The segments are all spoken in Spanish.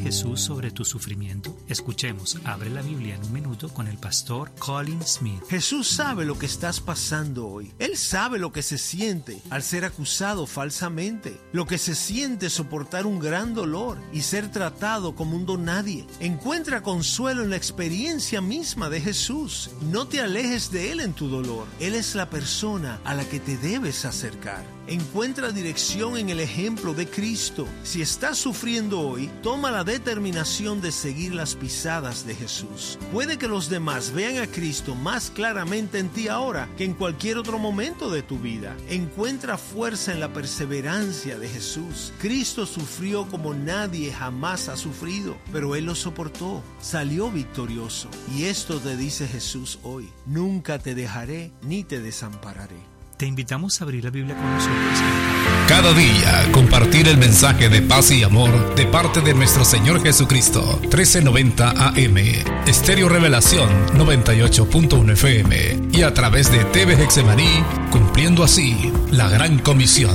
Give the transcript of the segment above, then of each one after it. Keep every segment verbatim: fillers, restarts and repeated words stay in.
Jesús sobre tu sufrimiento? Escuchemos Abre la Biblia en un minuto con el pastor Colin Smith. Jesús sabe lo que estás pasando hoy. Él sabe lo que se siente al ser acusado falsamente, lo que se siente soportar un gran dolor y ser tratado como un don nadie. Encuentra consuelo en la experiencia misma de Jesús. No te alejes de Él en tu dolor. Él es la persona a la que te debes acercar. Encuentra dirección en el ejemplo de Cristo. Si estás sufriendo hoy, toma la determinación de seguir las pisadas de Jesús. Puede que los demás vean a Cristo más claramente en ti ahora que en cualquier otro momento de tu vida. Encuentra fuerza en la perseverancia de Jesús. Cristo sufrió como nadie jamás ha sufrido, pero Él lo soportó, salió victorioso. Y esto te dice Jesús hoy: nunca te dejaré ni te desampararé. Te invitamos a abrir la Biblia con nosotros. Cada día compartir el mensaje de paz y amor de parte de nuestro Señor Jesucristo. trece noventa A M, Estéreo Revelación noventa y ocho punto uno F M y a través de T V Hexemaní, cumpliendo así la gran comisión.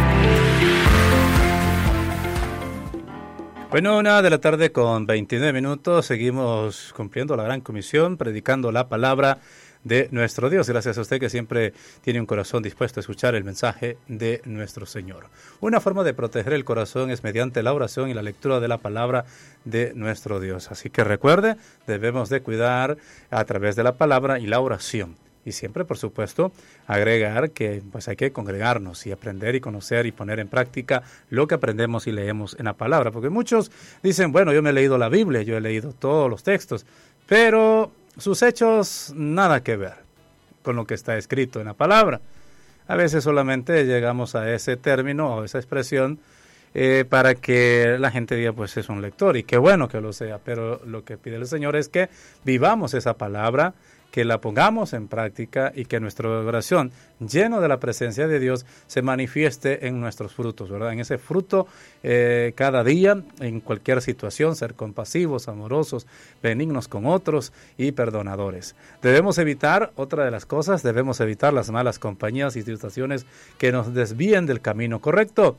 Bueno, una de la tarde con veintinueve minutos, seguimos cumpliendo la gran comisión, predicando la palabra de nuestro Dios. Gracias a usted que siempre tiene un corazón dispuesto a escuchar el mensaje de nuestro Señor. Una forma de proteger el corazón es mediante la oración y la lectura de la palabra de nuestro Dios. Así que recuerde, debemos de cuidar a través de la palabra y la oración. Y siempre, por supuesto, agregar que pues hay que congregarnos y aprender y conocer y poner en práctica lo que aprendemos y leemos en la palabra. Porque muchos dicen, bueno, yo me he leído la Biblia, yo he leído todos los textos, pero sus hechos nada que ver con lo que está escrito en la palabra. A veces solamente llegamos a ese término o esa expresión eh, para que la gente diga, pues es un lector, y qué bueno que lo sea, pero lo que pide el Señor es que vivamos esa palabra, que la pongamos en práctica y que nuestra oración, lleno de la presencia de Dios, se manifieste en nuestros frutos, ¿verdad? En ese fruto eh, cada día, en cualquier situación, ser compasivos, amorosos, benignos con otros y perdonadores. Debemos evitar, otra de las cosas, debemos evitar las malas compañías y situaciones que nos desvíen del camino correcto.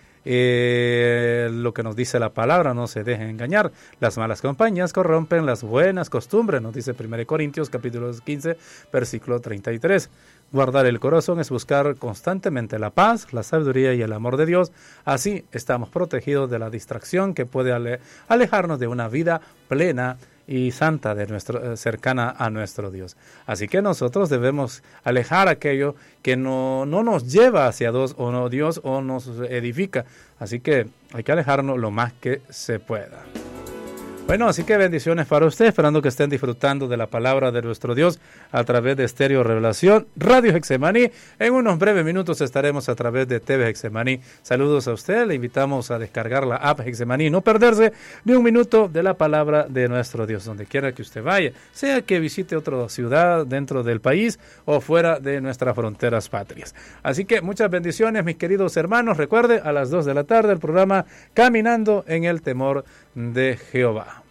Eh, lo que nos dice la palabra, no se dejen engañar. Las malas compañías corrompen las buenas costumbres, nos dice primera Corintios capítulo quince, versículo treinta y tres. Guardar el corazón es buscar constantemente la paz, la sabiduría y el amor de Dios. Así estamos protegidos de la distracción que puede ale- alejarnos de una vida plena y santa, de nuestro, cercana a nuestro Dios. Así que nosotros debemos alejar aquello que no, no nos lleva hacia Dios o, no, Dios o nos edifica. Así que hay que alejarnos lo más que se pueda. Bueno, así que bendiciones para usted, esperando que estén disfrutando de la palabra de nuestro Dios a través de Estéreo Revelación, Radio Hexemaní. En unos breves minutos estaremos a través de T V Hexemaní. Saludos a usted, le invitamos a descargar la app Hexemaní, no perderse ni un minuto de la palabra de nuestro Dios, donde quiera que usted vaya, sea que visite otra ciudad dentro del país o fuera de nuestras fronteras patrias. Así que muchas bendiciones, mis queridos hermanos. Recuerde, a las dos de la tarde el programa Caminando en el Temor de Jehová.